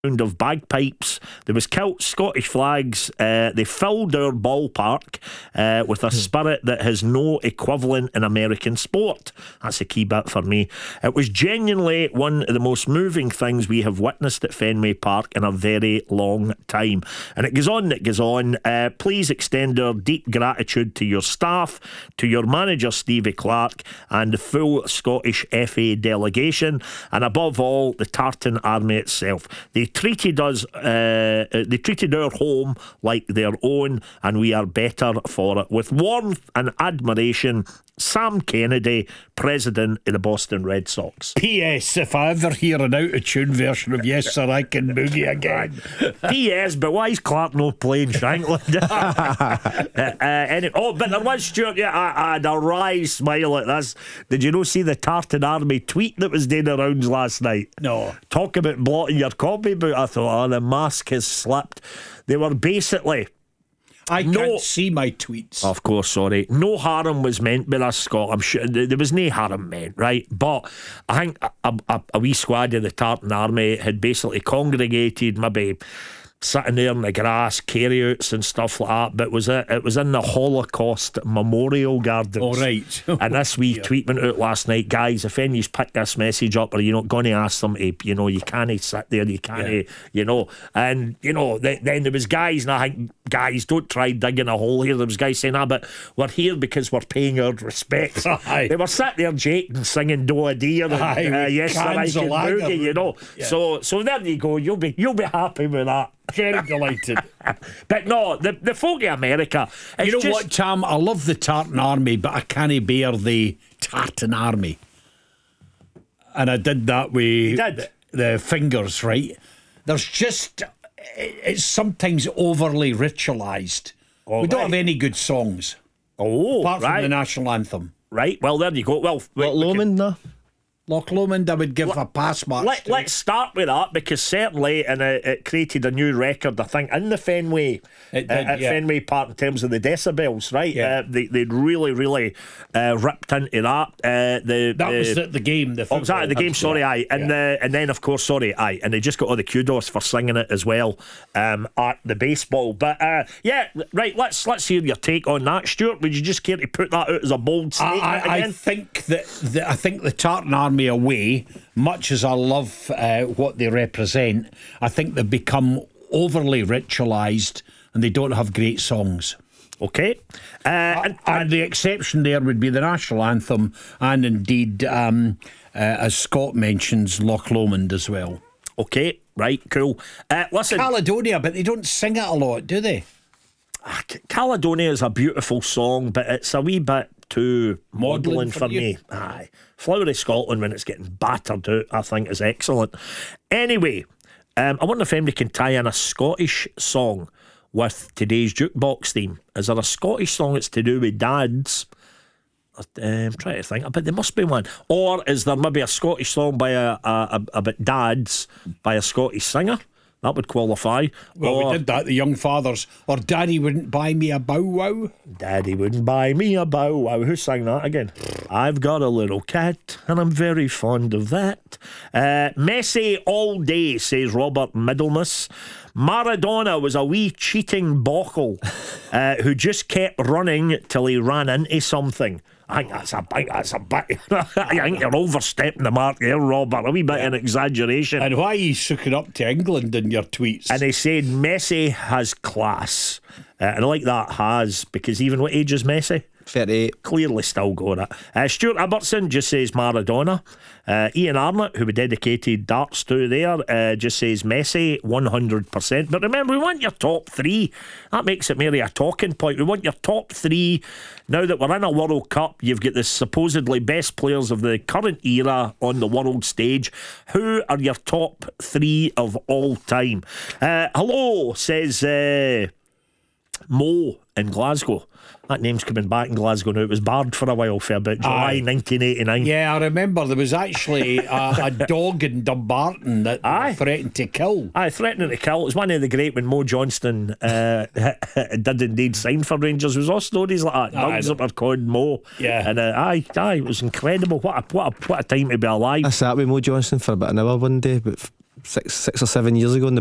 of bagpipes. There was kilt, Scottish flags. They filled our ballpark with a spirit that has no equivalent in American sport. That's a key bit for me. It was genuinely one of the most moving things we have witnessed at Fenway Park in a very long time. And it goes on. Please extend our deep gratitude to your staff, to your manager Stevie Clarke, and the full Scottish FA delegation, and above all the Tartan Army itself. They treated us, they treated our home like their own, and we are better for it. With warmth and admiration, Sam Kennedy, President of the Boston Red Sox. P.S. If I ever hear an out-of-tune version of Yes Sir I Can Boogie again. P.S. But why is Clark not playing Shankland? But there was, Stuart, I had a wry smile at this. Did you not see the Tartan Army tweet that was doing the rounds last night? No. Talk about blotting your copybook. I thought, the mask has slipped. They were basically... I can't see my tweets. Of course, sorry. No harm was meant by this, Scott. I'm sure there was no harm meant, right? But I think a wee squad of the Tartan Army had basically congregated, maybe sitting there in the grass, carryouts and stuff like that. But it was in the Holocaust Memorial Gardens. Oh, right. And this wee tweet went out last night. Guys, if any of you pick this message up, or you're not going to ask them to, you can't sit there, you can't, And, then there was guys, and I think, guys, don't try digging a hole here. There was guys saying, but we're here because we're paying our respects. They were sat there, Jake, and singing Do a Deer and Yes Sir I Can Boogie, Yeah. So there you go. You'll be happy with that. Very delighted. But no, the folk of America. You know what, Tam? I love the Tartan Army, but I can't bear the Tartan Army. And I did that with the fingers, right? There's just... It's sometimes overly ritualised. We don't have any good songs. Apart from the national anthem. Right, well, there you go. Well, Lomond, no? Loch Lomond, I would give a pass mark. Let's start with that, because certainly, and it created a new record, I think, in the Fenway Fenway Park in terms of the decibels, right? Yeah. They'd really ripped into that. That was at the game. The was that at the game? Sorry, aye. And then, of course, and they just got all the kudos for singing it as well at the baseball. But right. Let's hear your take on that, Stuart. Would you just care to put that out as a bold statement again? I think the Tartan Army away, much as I love what they represent, I think they've become overly ritualised and they don't have great songs. Okay. And the exception there would be the national anthem, and indeed, as Scott mentions, Loch Lomond as well. Okay, right, cool. Listen, Caledonia, but they don't sing it a lot, do they? Caledonia is a beautiful song, but it's a wee bit too maudlin for me. Aye. Flower of Scotland, when it's getting battered out, I think is excellent. Anyway, I wonder if anybody can tie in a Scottish song with today's jukebox theme. Is there a Scottish song that's to do with dads? I'm trying to think, but there must be one. Or is there maybe a Scottish song by about dads by a Scottish singer? That would qualify. Well, we did that, the Young Fathers. Or Daddy Wouldn't Buy Me a Bow Wow. Daddy Wouldn't Buy Me a Bow Wow. Who sang that again? I've got a little cat and I'm very fond of that. Messy all day, says Robert Middlemas. Maradona was a wee cheating bockle who just kept running till he ran into something. I think that's a bit. I think you're overstepping the mark there, Robert. A wee bit an exaggeration. And why are you sooking up to England in your tweets? And he said Messi has class. And I like that, has, because even what age is Messi? 38. Clearly still got it. Stuart Ibbotson just says Maradona. Ian Arnott, who we dedicated darts to there, just says Messi, 100%. But remember, we want your top three. That makes it merely a talking point. We want your top three. Now that we're in a World Cup, you've got the supposedly best players of the current era on the world stage. Who are your top three of all time? Hello, says Mo in Glasgow. That name's coming back in Glasgow now. It was barred for a while for about July 1989. Yeah, I remember there was actually a dog in Dumbarton that threatened to kill. Threatening to kill. It was one of the great when Mo Johnston did indeed sign for Rangers. There was all stories like that. Dogs that were called Mo. Yeah. And it was incredible. What a time to be alive. I sat with Mo Johnston for about an hour one day, but six or 7 years ago in the